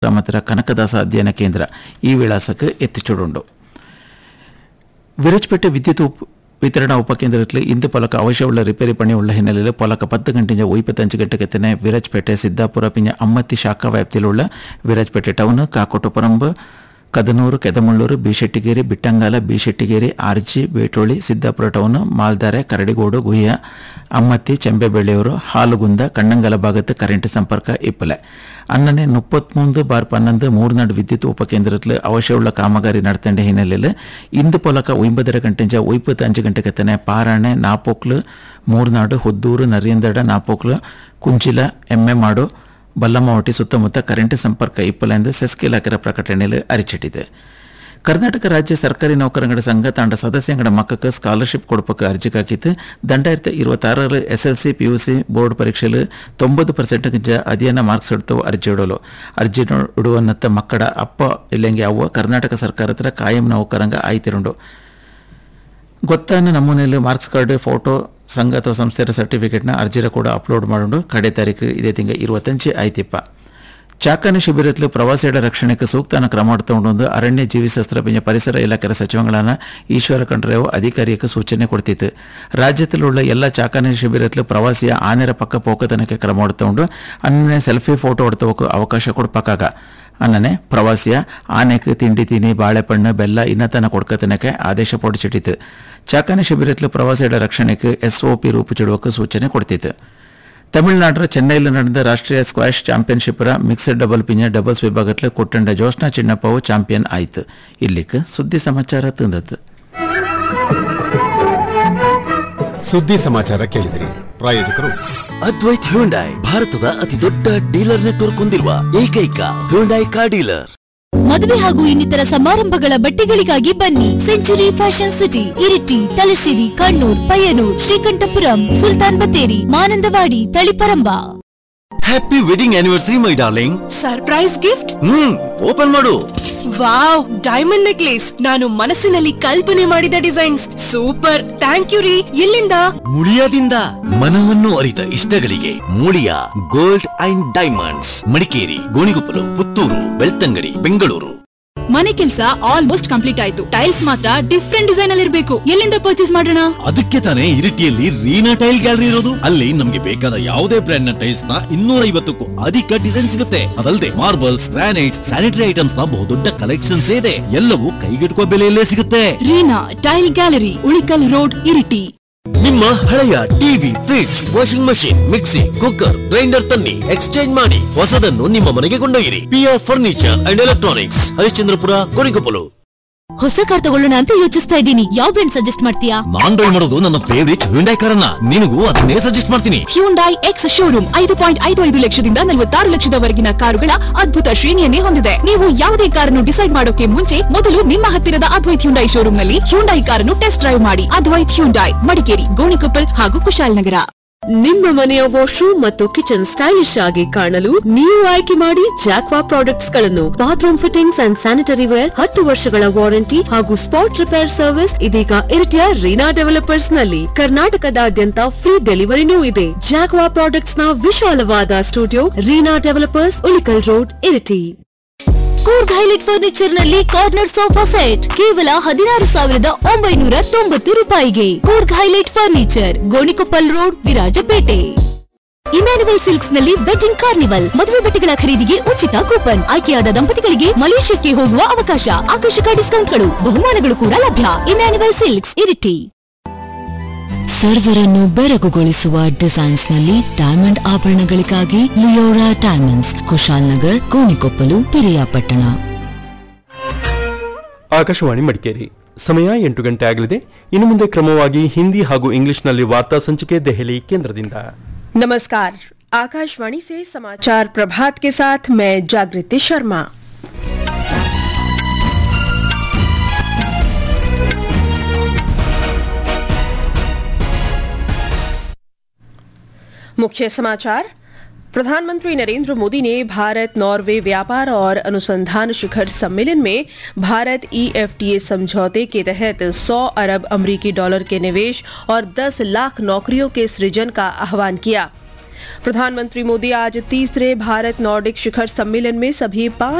ಗ್ರಾಮತರ ಕನಕದಾಸ ಅಧ್ಯಯನ ಕೇಂದ್ರ ಈ ವಿಳಾಸಕ್ಕೆ ಎತ್ತಿಚೂಡುಂಡು. ವಿರಜ್ಪೇಟೆ ವಿದ್ಯುತ್ ವಿತರಣಾ ಉಪಕೇಂದ್ರದಲ್ಲಿ ಇಂದು ಪೊಲಕ ಅವಶ್ಯವುಳ್ಳ ರಿಪೇರಿ ಪಣಿಯುಳ್ಳ ಹಿನ್ನೆಲೆಯಲ್ಲಿ ಪೊಲಕ 10 ಗಂಟೆಯಿಂದ 25 ಗಂಟೆಗೆತ್ತನೆ ವಿರಜ್ಪೇಟೆ ಸಿದ್ದಾಪುರ ಪಿಂಜ ಅಮ್ಮತ್ತಿ ಶಾಖಾ ವ್ಯಾಪ್ತಿയിലുള്ള ವಿರಜ್ಪೇಟೆ ಟೌನ್ ಕಾಕೋಟಪರಂಬ ಕದನೂರು ಕೆದಮುಳ್ಳೂರು ಬಿಶೆಟ್ಟಿಗೇರಿ ಬಿಟ್ಟಂಗಾಲ ಬಿಶೆಟ್ಟಿಗೇರಿ ಆರ್ಜಿ ಬೇಟೋಳಿ ಸಿದ್ದಾಪುರ ಟೌನ್ ಮಾಲ್ದಾರೆ ಕರಡಿಗೋಡು ಗುಹ್ಯ ಅಮ್ಮತ್ತಿ ಚೆಂಬೆಬೆಳ್ಳೆಯೂರು ಹಾಲುಗುಂದ ಕಣ್ಣಂಗಲ ಭಾಗത്ത് ಕರೆಂಟ್ ಸಂಪರ್ಕ ಇಪ್ಪಲೆ ಅನ್ನನೆ 33/12 ಮೂರ್ನಾಡು ವಿದ್ಯುತ್ ಉಪಕೇಂದ್ರത്തിൽ ಅವಶ್ಯವುಳ್ಳ ಕಾಮಗಾರಿ നടത്തേണ്ട ಹಿನ್ನೆಲೆಯಲ್ಲಿ ಇಂದು ಪೊಲಕ 9:30 ಗಂಟೆಯಿಂದ 25 ಗಂಟೆಗೆತ್ತನೆ ಪಾರಾಣೆ ನಾಪೋಕ್ಲು ಮೂರ್ನಾಡು ಹುದ್ದೂರು ನರಿಯಂದಡ ನಾಪೋಕ್ಲು ಕುಂಚಿಲ ಎಮ್ಮೆಮಾಡು ಬಲ್ಲಮ್ಮವಟಿ ಸುತ್ತಮುತ್ತ ಕರೆಂಟ್ ಸಂಪರ್ಕ ಇಪ್ಪಲೆಂದು ಸೆಸ್ಕ್ ಇಲಾಖೆಯ ಪ್ರಕಟಣೆಯಲ್ಲಿ ಅರಿಚಿಟ್ಟಿದೆ. ಕರ್ನಾಟಕ ರಾಜ್ಯ ಸರ್ಕಾರಿ ನೌಕರರ ಸಂಘ ತಾಂಡ ಸದಸ್ಯಗಳ ಮಕ್ಕಕ್ಕೆ ಸ್ಕಾಲರ್ಶಿಪ್ ಕೊಡಪಕ್ಕೆ ಅರ್ಜಿ ಹಾಕಿತ್ತು. 2026 SLC PUC ಬೋರ್ಡ್ ಪರೀಕ್ಷೆಯಲ್ಲಿ 90% ಅಧ್ಯಯನ ಮಾರ್ಕ್ಸ್ ಇಡ್ತವೆ ಅರ್ಜಿ ಇಡುವನ್ನತ್ತ ಮಕ್ಕಳ ಅಪ್ಪ ಇಲ್ಲಂಗೆ ಅವ ಕರ್ನಾಟಕ ಸರ್ಕಾರ ಹತ್ರ ಕಾಯಂ ನೌಕರಂಗ ಆಯ್ತಿರುಂಡು. ಗೊತ್ತಾನ ನಮೂನೆಯಲ್ಲಿ ಮಾರ್ಕ್ಸ್ ಕಾರ್ಡ್ ಫೋಟೋ ಸಂಘ ಅಥವಾ ಸಂಸ್ಥೆಯ ಸರ್ಟಿಫಿಕೇಟ್ನ ಅರ್ಜಿರ ಕೂಡ ಅಪ್ಲೋಡ್ ಮಾಡೋಣ. ಕಡೆ ತಾರೀಕು ಇದೇ ತಿಂಗಳ 25 ಆಯ್ತಿಪ್ಪ. ಚಾಕನ ಶಿಬಿರದಲ್ಲಿ ಪ್ರವಾಸಿಗಳ ರಕ್ಷಣೆಗೆ ಸೂಕ್ತ ಕ್ರಮ ತಗೊಂಡು ಅರಣ್ಯ ಜೀವಿಶಾಸ್ತ್ರ ಪಿಂಜ ಪರಿಸರ ಇಲಾಖೆ ಸಚಿವಗಳಾன ಈಶ್ವರ ಖಂಡ್ರೇವು ಅಧಿಕಾರಿಯಕ್ಕೆ ಸೂಚನೆ ಕೊಡ್ತಿತ್ತು. ರಾಜ್ಯದಲ್ಲಿಳ್ಳ ಎಲ್ಲ ಚಾಕನ ಶಿಬಿರದಲ್ಲಿ ಪ್ರವಾಸಿಯ ಆನೆರ ಪಕ್ಕ ಪೋಕತನಕ್ಕೆ ಕ್ರಮ ತಗೊಂಡು ಅನ್ನೇ ಸೆಲ್ಫಿ ಫೋಟೋ ಹೊಡ್ತವಕ್ಕೆ ಅವಕಾಶ ಕೊಡ್ಬೇಕಾಗ ಅನ್ನನೆ ಪ್ರವಾಸಿಯ ಆನೆಗೆ ತಿಂಡಿ ತಿನಿ ಬಾಳೆಪಣ್ಣು ಬೆಲ್ಲ ಇನ್ನತನ ಕೊಡ್ಕತನಕ್ಕೆ ಆದೇಶ ಹೊರಡಿಸಿಟ್ಟಿತ್ತು. ಚಾಕನ ಶಿಬಿರದಲ್ಲಿ ಪ್ರವಾಸಿಗಳ ರಕ್ಷಣೆಗೆ SOP ರೂಪಿಸಿಡುವಕ್ಕೆ ಸೂಚನೆ ಕೊಡ್ತಿತ್ತು. ತಮಿಳುನಾಡಿನ ಚೆನ್ನೈಯಲ್ಲಿ ನಡೆದ ರಾಷ್ಟ್ರೀಯ ಸ್ಕ್ವಾಷ್ ಚಾಂಪಿಯನ್ಶಿಪ್ ಮಿಕ್ಸೆಡ್ ಡಬಲ್ ಪಿಂಜ ಡಬಲ್ಸ್ ವಿಭಾಗದಲ್ಲಿ ಕೊಟ್ಟಂಡ ಜೋಸ್ನಾ ಚಿನ್ನಪ್ಪವು ಚಾಂಪಿಯನ್ ಆಯಿತು. ಇಲ್ಲಿಗೆ ಸುದ್ದಿ ಸಮಾಚಾರ ತಂದತ್ತು. ಸುದ್ದಿ ಸಮಾಚಾರ ಕೇಳಿದಿರಿ. ಪ್ರಾಯೋಜಕರು ಅದ್ವೈತ್ ಹ್ಯುಂಡೈ, ಭಾರತದ ಅತಿ ದೊಡ್ಡ ಡೀಲರ್ ನೆಟ್ವರ್ಕ್ ಹೊಂದಿರುವ ಏಕೈಕ ಹ್ಯುಂಡೈ ಕಾರ್ ಡೀಲರ್. ಮದುವೆ ಹಾಗೂ ಇನ್ನಿತರ ಸಮಾರಂಭಗಳ ಬಟ್ಟೆಗಳಿಗಾಗಿ ಬನ್ನಿ. Century fashion city, Iritty, Thalassery, Kannur, Payyanur, Sreekandapuram, Sultan Battery, Manandavadi, Taliparamba. Happy wedding anniversary my darling. Surprise gift open ಮಾಡು. Wow, diamond necklace. ನಾನು ಮನಸ್ಸಿನಲ್ಲಿ ಕಲ್ಪನೆ ಮಾಡಿದ ಡಿಸೈನ್ಸ್ ಸೂಪರ್. ಥ್ಯಾಂಕ್ ಯು ರೀ. ಎಲ್ಲಿಂದ? ಮುಳಿಯಾದಿಂದ. ಮನವನ್ನು ಅರಿತ ಇಷ್ಟಗಳಿಗೆ Muliya gold and diamonds, Madikeri, Gonikoppal, Puttur, Belthangady, Bengaluru. ಮನೆ ಕೆಲಸ ಆಲ್ಮೋಸ್ಟ್ ಕಂಪ್ಲೀಟ್ ಆಯ್ತು. ಟೈಲ್ಸ್ ಮಾತ್ರ ಡಿಫ್ರೆಂಟ್ ಡಿಸೈನ್ ಅಲ್ಲಿ ಇರಬೇಕು. ಎಲ್ಲಿಂದ ಪರ್ಚೇಸ್ ಮಾಡೋಣ? ಅದಕ್ಕೆ ತಾನೇ ಇರಿಟಿಯಲ್ಲಿ ರೀನಾ ಟೈಲ್ ಗ್ಯಾಲರಿ ಇರೋದು. ಅಲ್ಲಿ ನಮ್ಗೆ ಬೇಕಾದ ಯಾವುದೇ ಬ್ರ್ಯಾಂಡ್ ನ ಟೈಲ್ಸ್ ನ 250ಕ್ಕೂ ಅಧಿಕ ಡಿಸೈನ್ ಸಿಗುತ್ತೆ. ಅದಲ್ಲದೆ ಮಾರ್ಬಲ್ಸ್, ಗ್ರಾನೈಟ್ಸ್, ಸ್ಯಾನಿಟರಿ ಐಟಮ್ಸ್ ನ ಬಹುದೊಡ್ಡ ಕಲೆಕ್ಷನ್ಸ್ ಇದೆ. ಎಲ್ಲವೂ ಕೈಗೆಟುಕುವ ಬೆಲೆಯಲ್ಲೇ ಸಿಗುತ್ತೆ. Reena tail gallery, Ulikkal road, Iritty. ನಿಮ್ಮ ಹಳೆಯ TV, fridge, washing machine, mixie, cooker, grinder ತನ್ನಿ, ಎಕ್ಸ್ಚೇಂಜ್ ಮಾಡಿ ಹೊಸದನ್ನು ನಿಮ್ಮ ಮನೆಗೆ ಕೊಂಡೊಯ್ಯಿರಿ. PR furniture and electronics, Harishchandrapura, Gonikoppal. ಹೊಸ ಕಾರ್ ತಗೊಳ್ಳೋಣ ಅಂತ ಯೋಚಿಸ್ತಾ ಇದ್ದೀನಿ. ಯಾವ ಬ್ರ್ಯಾಂಡ್ ಸಜೆಸ್ಟ್ ಮಾಡ್ತೀಯಾ? ನಾನ್ ಡ್ರೈವ್ ಮಾಡೋದು ನನ್ನ ಫೇವರಿಟ್ ಹ್ಯುಂಡೈ ಕಾರನ್ನ. ನಿನಗೂ ಅದನ್ನೇ ಸಜೆಸ್ಟ್ ಮಾಡ್ತೀನಿ. ಹ್ಯುಂಡೈ ಎಕ್ಸ್ ಶೋರೂಮ್ 5.55 ಲಕ್ಷದಿಂದ 46 ಲಕ್ಷದವರೆಗಿನ ಕಾರುಗಳ ಅದ್ಭುತ ಶ್ರೇಣಿಯನ್ನೇ ಹೊಂದಿದೆ. ನೀವು ಯಾವುದೇ ಕಾರನ್ನು ಡಿಸೈಡ್ ಮಾಡೋಕೆ ಮುಂಚೆ ಮೊದಲು ನಿಮ್ಮ ಹತ್ತಿರದ ಅದ್ವೈತ್ ಹ್ಯುಂಡೈ ಶೋರೂಮ್ ನಲ್ಲಿ ಹ್ಯುಂಡೈ ಕಾರನ್ನು ಟೆಸ್ಟ್ ಡ್ರೈವ್ ಮಾಡಿ. ಅದ್ವೈತ್ ಹ್ಯುಂಡೈ, ಮಡಿಕೇರಿ, ಗೋಣಿಕೊಪ್ಪಲ್ ಹಾಗೂ ಕುಶಾಲನಗರ. ನಿಮ್ಮ ಮನೆಯ ವಾಶ್ರೂಮ್ ಮತ್ತು ಕಿಚನ್ ಸ್ಟೈಲಿಶ್ ಆಗಿ ಕಾಣಲು ನೀವು ಆಯ್ಕೆ ಮಾಡಿ ಜಾಕ್ವಾ ಪ್ರಾಡಕ್ಟ್ಸ್ ಗಳನ್ನು. Bathroom fittings and sanitary wear, 10 ವರ್ಷಗಳ ವಾರಂಟಿ ಹಾಗೂ ಸ್ಪಾಟ್ ರಿಪೇರ್ ಸರ್ವಿಸ್ ಇದೀಗ ಇರಿಟಿಯ ರೀನಾ ಡೆವಲಪರ್ಸ್ ನಲ್ಲಿ. ಕರ್ನಾಟಕದಾದ್ಯಂತ ಫ್ರೀ ಡೆಲಿವರಿನೂ ಇದೆ. ಜಾಕ್ವಾ ಪ್ರಾಡಕ್ಟ್ಸ್ ನ ವಿಶಾಲವಾದ studio, Reena developers, Ulikkal road, Iritty. Coorg highlight furniture ನಲ್ಲಿ ಕಾರ್ನರ್ ಸೋಫಾ ಸೆಟ್ ಕೇವಲ 16,990 ರೂಪಾಯಿಗೆ. Coorg highlight furniture, Gonikoppal road, Virajpet. Emmanuel silks ನಲ್ಲಿ ವೆಡ್ಡಿಂಗ್ ಕಾರ್ನಿವಲ್, ಮದುವೆ ಬಟ್ಟೆಗಳ ಖರೀದಿಗೆ ಉಚಿತ ಕೂಪನ್, ಆಯ್ಕೆಯಾದ ದಂಪತಿಗಳಿಗೆ ಮಲೇಷ್ಯಾಕ್ಕೆ ಹೋಗುವ ಅವಕಾಶ, ಆಕರ್ಷಕ ಡಿಸ್ಕೌಂಟ್ಗಳು, ಬಹುಮಾನಗಳು ಕೂಡ ಲಭ್ಯ. Emmanuel silks, Iritty. ಸರ್ವರನ್ನು ಬೆರಗುಗೊಳಿಸುವ ಡಿಸೈನ್ಸ್ ನಲ್ಲಿ diamond ಆಭರಣಗಳಿಗಾಗಿ Leora diamonds, Kushalnagar, Gonikoppal, Piriyapatna. Akashvani Madikeri. ಸಮಯ 8 ಗಂಟೆ ಆಗಲಿದೆ. ಇನ್ನು ಮುಂದೆ ಕ್ರಮವಾಗಿ ಹಿಂದಿ ಹಾಗೂ ಇಂಗ್ಲಿಷ್ನಲ್ಲಿ ವಾರ್ತಾ ಸಂಚಿಕೆ ದೆಹಲಿ ಕೇಂದ್ರದಿಂದ. नमस्कार, आकाशवाणी से समाचार प्रभात के साथ मैं जागृति शर्मा। मुख्य समाचार। प्रधानमंत्री नरेंद्र मोदी ने भारत नॉर्वे व्यापार और अनुसंधान शिखर सम्मेलन में भारत EFTA समझौते के तहत 100 अरब अमेरिकी डॉलर के निवेश और 10 लाख नौकरियों के सृजन का आह्वान किया। प्रधानमंत्री मोदी आज तीसरे भारत नॉर्डिक शिखर सम्मेलन में सभी 5